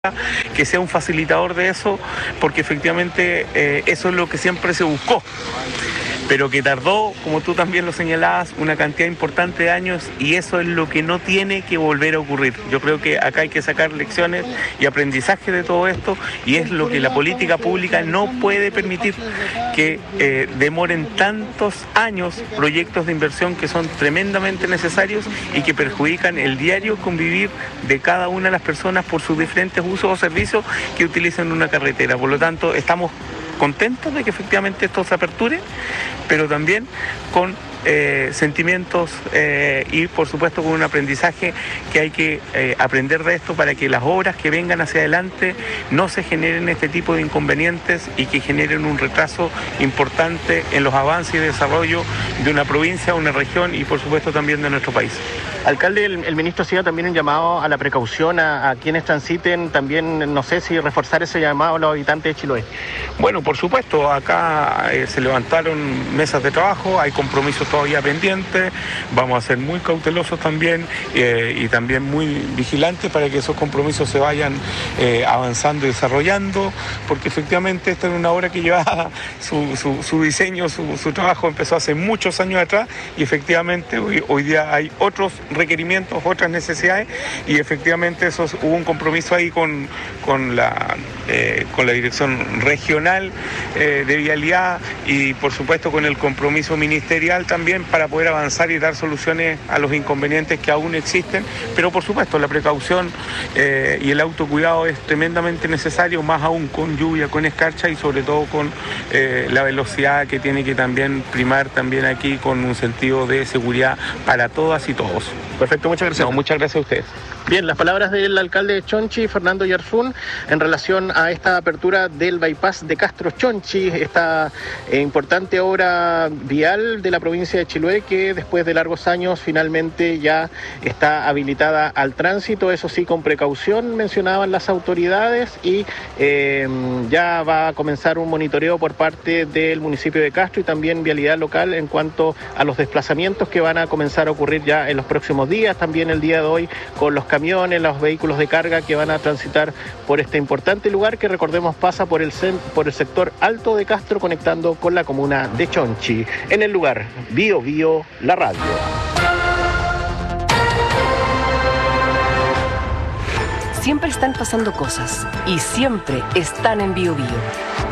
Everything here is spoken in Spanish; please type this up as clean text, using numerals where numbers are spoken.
que sea un facilitador de eso, porque efectivamente eso es lo que siempre se buscó, pero que tardó, como tú también lo señalabas, una cantidad importante de años, y eso es lo que no tiene que volver a ocurrir. Yo creo que acá hay que sacar lecciones y aprendizaje de todo esto, y es lo que la política pública no puede permitir, que demoren tantos años proyectos de inversión que son tremendamente necesarios y que perjudican el diario convivir de cada una de las personas por sus diferentes usos o servicios que utilizan una carretera. Por lo tanto, estamos contentos de que efectivamente esto se aperture, pero también con sentimientos y por supuesto con un aprendizaje que hay que aprender de esto para que las obras que vengan hacia adelante no se generen este tipo de inconvenientes y que generen un retraso importante en los avances y desarrollo de una provincia, una región y por supuesto también de nuestro país. Alcalde, el ministro hacía también un llamado a la precaución a quienes transiten, también no sé si reforzar ese llamado a los habitantes de Chiloé. Bueno, por supuesto, acá se levantaron mesas de trabajo, hay compromisos todavía pendientes, vamos a ser muy cautelosos también y también muy vigilantes para que esos compromisos se vayan avanzando y desarrollando, porque efectivamente esta es una obra que lleva su diseño, su trabajo empezó hace muchos años atrás y efectivamente hoy día hay otros requerimientos, otras necesidades y efectivamente hubo un compromiso ahí con la dirección regional de vialidad y por supuesto con el compromiso ministerial también para poder avanzar y dar soluciones a los inconvenientes que aún existen, pero por supuesto la precaución y el autocuidado es tremendamente necesario, más aún con lluvia, con escarcha y sobre todo con la velocidad que tiene que también primar también aquí con un sentido de seguridad para todas y todos. Perfecto, muchas gracias. No, muchas gracias a ustedes. Bien, las palabras del alcalde de Chonchi, Fernando Yarzún, en relación a esta apertura del bypass de Castro Chonchi, esta importante obra vial de la provincia de Chiloé que después de largos años finalmente ya está habilitada al tránsito, eso sí con precaución mencionaban las autoridades y ya va a comenzar un monitoreo por parte del municipio de Castro y también vialidad local en cuanto a los desplazamientos que van a comenzar a ocurrir ya en los próximos días, también el día de hoy con los camiones, los vehículos de carga que van a transitar por este importante lugar que recordemos pasa por el sector alto de Castro conectando con la comuna de Chonchi. En el lugar, Bio Bio, la radio. Siempre están pasando cosas y siempre están en Bio Bio.